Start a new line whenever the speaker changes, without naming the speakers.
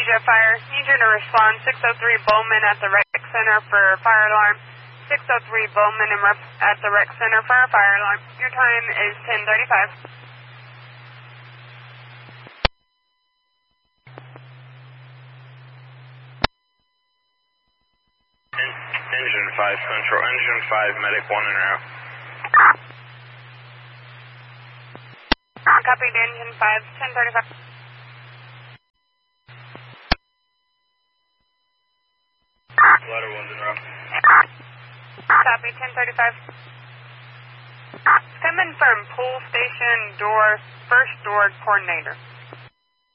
Asia Fire. Need you to respond 603 Bowman at the rec center for fire alarm. 603 Bowman at the rec center for a fire alarm. Your time is 10:35.
Engine 5 Central. Engine 5 Medic 1 en route.
Copy to Engine 5, 10:35.
Ladder 1's en route.
Copy, 10:35. Come in from pool station door, first door coordinator.